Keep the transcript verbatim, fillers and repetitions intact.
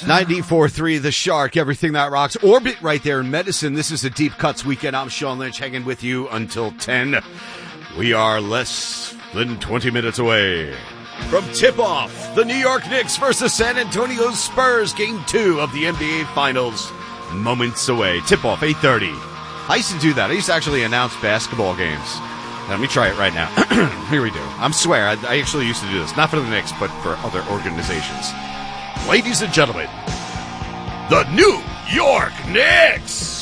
ninety-four point three The Shark, everything that rocks. Orbit right there in Medicine. This is a Deep Cuts weekend. I'm Sean Lynch, hanging with you until ten. We are less than twenty minutes away from tip-off. The New York Knicks versus San Antonio Spurs, Game two of the N B A Finals. Moments away. Tip-off, eight thirty. I used to do that. I used to actually announce basketball games. Let me try it right now. Here we do. I swear, I, I actually used to do this. Not for the Knicks, but for other organizations. Ladies and gentlemen, the New York Knicks!